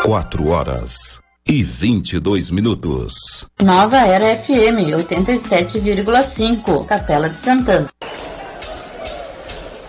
4h22. Nova Era FM 87,5, Capela de Santana.